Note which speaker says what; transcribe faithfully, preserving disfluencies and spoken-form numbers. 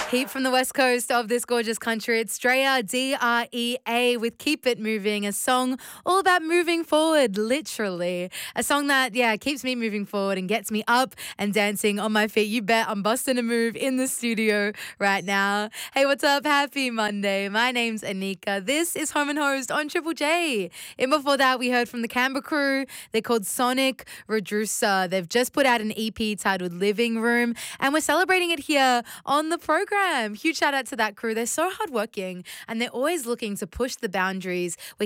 Speaker 1: Heat from the west coast of this gorgeous country. It's Drea, D R E A, with Keep It Moving, a song all about moving forward, literally. A song that, yeah, keeps me moving forward and gets me up and dancing on my feet. You bet I'm busting a move in the studio right now. Hey, what's up? Happy Monday. My name's Anika. This is Home and Host on Triple J. And before that, we heard from the Canberra crew. They're called Sonic Redrusa. They've just put out an E P titled Living Room, and we're celebrating it here on the program. Huge shout out to that crew. They're so hardworking and they're always looking to push the boundaries. We're